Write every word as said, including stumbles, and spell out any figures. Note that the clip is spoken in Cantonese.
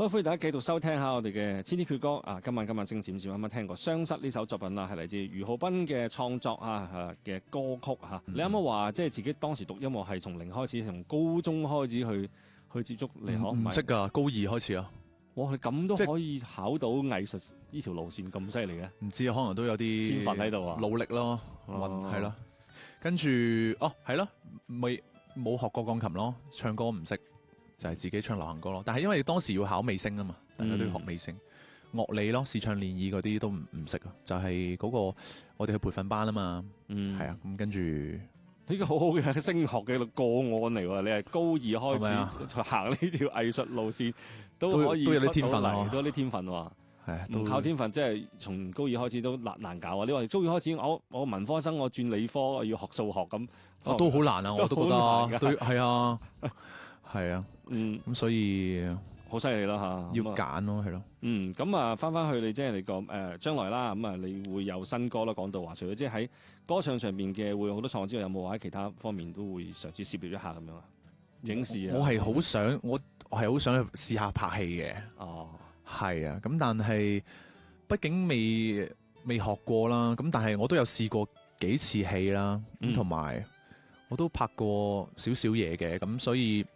好，歡迎大家繼續收聽下我哋嘅千禧決歌啊！今晚今晚星閃閃啱啱聽過《雙失》呢首作品啦，係嚟自俞灝斌嘅創作啊嘅歌曲嚇。嗯、你啱啱話即係自己當時讀音樂係從零開始，從高中開始去去接觸你可唔識㗎，高二開始啊！ 哇，你咁都可以考到藝術呢條路線咁犀利嘅？ 唔知啊，可能都有啲天分喺度啊， 努力咯， 哦係咯。跟住哦，係咯，未冇學過鋼琴咯，唱歌唔識。就係自己唱流行歌咯，但係因為當時要考美聲啊嘛，大家都要學美聲、嗯、樂理咯，視唱練耳嗰啲都唔唔識啊，就係、是、嗰個我哋去培訓班啊嘛，嗯，係啊，咁跟住呢個好好嘅升學嘅個案嚟喎，你係高二開始行呢條藝術路線，都可以都有啲天分啊， 都有啲天分喎，係唔靠天分，即係從高二開始都難難搞啊！你話高二開始，我我文科生，我轉理科，我要學數學咁、 啊，都好難啊，我都覺得，對，係啊。係啊， 嗯， 咁所以好犀利啦吓， 要揀咯，係咯， 嗯，咁啊，翻翻去你即係你個誒將來啦，咁啊，你會有新歌啦，講到話，除咗即係喺歌唱上邊嘅會有好多創作之外，有冇話喺其他方面都會嘗試涉獵一下咁樣啊？影視啊， 我係好想，我我係好想去試下拍戲嘅，哦，係啊，咁但係畢竟未未學過啦，咁但係我都有試過幾次戲啦，咁同埋我都拍過少少嘢嘅，咁所以。